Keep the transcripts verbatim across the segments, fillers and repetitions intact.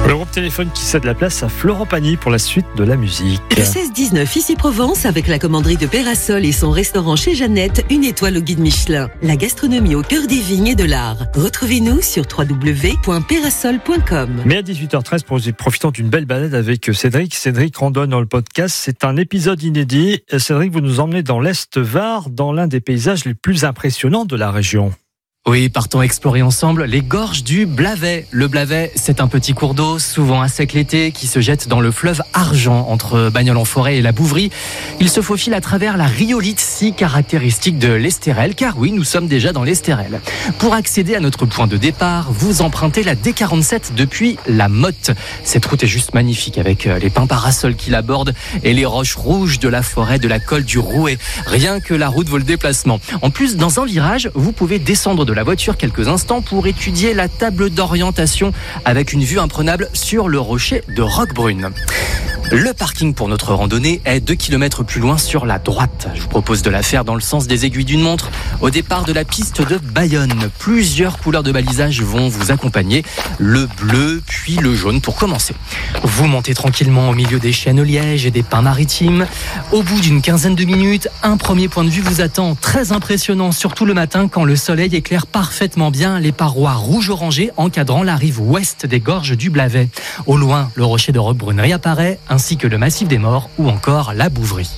Le groupe Téléphone qui cède la place à Florent Pagny pour la suite de la musique. Le seize dix-neuf ici Provence avec la commanderie de Pérasol et son restaurant chez Jeannette, une étoile au guide Michelin. La gastronomie au cœur des vignes et de l'art. Retrouvez-nous sur w w w point pérasol point com. Mais à dix-huit heures treize, profitant d'une belle balade avec Cédric. Cédric randonne dans le podcast. C'est un épisode inédit. Cédric, vous nous emmenez dans l'Est Var, dans l'un des paysages les plus impressionnants de la région. Oui, partons explorer ensemble les gorges du Blavet. Le Blavet, c'est un petit cours d'eau, souvent à sec l'été, qui se jette dans le fleuve Argent, entre Bagnols-en-Forêt et la Bouvrie. Il se faufile à travers la rhyolite si caractéristique de l'Estérel, car oui, nous sommes déjà dans l'Estérel. Pour accéder à notre point de départ, vous empruntez la D quarante-sept depuis la Motte. Cette route est juste magnifique, avec les pins parasols qui l'abordent et les roches rouges de la forêt de la Colle du Rouet. Rien que la route vaut le déplacement. En plus, dans un virage, vous pouvez descendre de la voiture quelques instants pour étudier la table d'orientation avec une vue imprenable sur le rocher de Roquebrune. Le parking pour notre randonnée est deux kilomètres plus loin sur la droite. Je vous propose de la faire dans le sens des aiguilles d'une montre au départ de la piste de Bayonne. Plusieurs couleurs de balisage vont vous accompagner. Le bleu puis le jaune pour commencer. Vous montez tranquillement au milieu des chênes lièges et des pins maritimes. Au bout d'une quinzaine de minutes, un premier point de vue vous attend, très impressionnant, surtout le matin quand le soleil éclaire parfaitement bien les parois rouge-orangé encadrant la rive ouest des gorges du Blavet. Au loin, le rocher de Roquebrune réapparaît, ainsi que le massif des Morts ou encore la Bouvrie.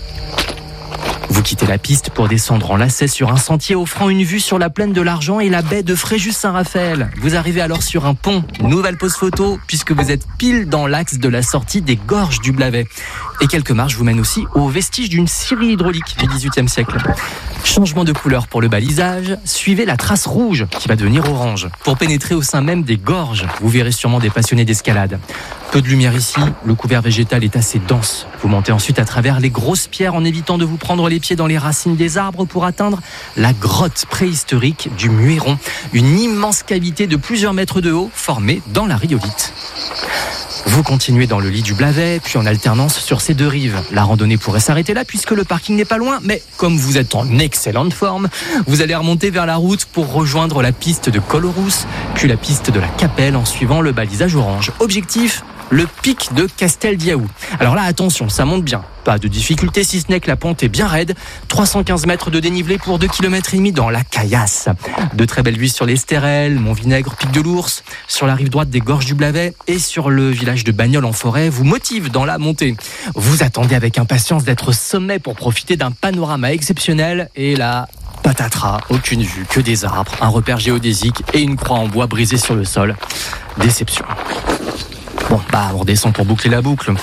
Vous quittez la piste pour descendre en lacet sur un sentier offrant une vue sur la plaine de l'Argent et la baie de Fréjus-Saint-Raphaël. Vous arrivez alors sur un pont, nouvelle pose photo, puisque vous êtes pile dans l'axe de la sortie des gorges du Blavet. Et quelques marches vous mènent aussi aux vestiges d'une scierie hydraulique du dix-huitième siècle. Changement de couleur pour le balisage, suivez la trace rouge qui va devenir orange. Pour pénétrer au sein même des gorges, vous verrez sûrement des passionnés d'escalade. Peu de lumière ici, le couvert végétal est assez dense. Vous montez ensuite à travers les grosses pierres en évitant de vous prendre les pieds dans les racines des arbres pour atteindre la grotte préhistorique du Muéron, une immense cavité de plusieurs mètres de haut formée dans la rhyolite. Vous continuez dans le lit du Blavet, puis en alternance sur ces deux rives. La randonnée pourrait s'arrêter là puisque le parking n'est pas loin, mais comme vous êtes en excellente forme, vous allez remonter vers la route pour rejoindre la piste de Colorouse, puis la piste de la Capelle en suivant le balisage orange. Objectif, le pic de Casteldiaou. Alors là, attention, ça monte bien. Pas de difficulté si ce n'est que la pente est bien raide. trois cent quinze mètres de dénivelé pour deux kilomètres et demi dans la caillasse. De très belles vues sur l'Estérel, Montvinaigre, Pic de l'Ours, sur la rive droite des gorges du Blavet et sur le village de Bagnols-en-Forêt vous motive dans la montée. Vous attendez avec impatience d'être au sommet pour profiter d'un panorama exceptionnel et là, patatras, aucune vue, que des arbres, un repère géodésique et une croix en bois brisée sur le sol. Déception. Bon, bah, on redescend pour boucler la boucle.